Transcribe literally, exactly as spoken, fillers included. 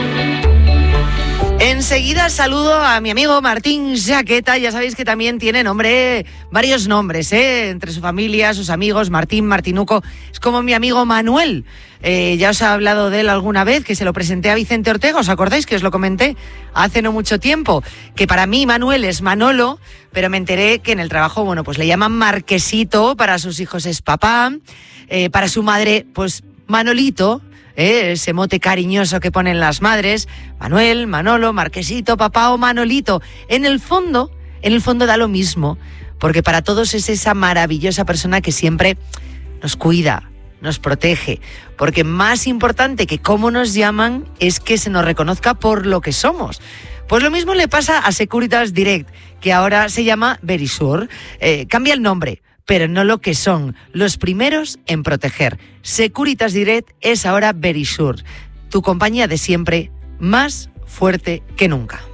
Enseguida saludo a mi amigo Martín Jaqueta. Ya sabéis que también tiene nombre, varios nombres, ¿eh? Entre su familia, sus amigos, Martín, Martinuco. Es como mi amigo Manuel. Eh, ya os he hablado de él alguna vez, que se lo presenté a Vicente Ortega. ¿Os acordáis que os lo comenté hace no mucho tiempo? Que para mí Manuel es Manolo, pero me enteré que en el trabajo, bueno, pues le llaman Marquesito, para sus hijos es papá, eh, para su madre, pues Manolito. ¿Eh? Ese mote cariñoso que ponen las madres, Manuel, Manolo, Marquesito, papá o Manolito. En el fondo, en el fondo da lo mismo, porque para todos es esa maravillosa persona que siempre nos cuida, nos protege, porque más importante que cómo nos llaman es que se nos reconozca por lo que somos. Pues lo mismo le pasa a Securitas Direct, que ahora se llama Verisure. Eh, cambia el nombre, pero no lo que son, los primeros en proteger. Securitas Direct es ahora Verisure, tu compañía de siempre, más fuerte que nunca.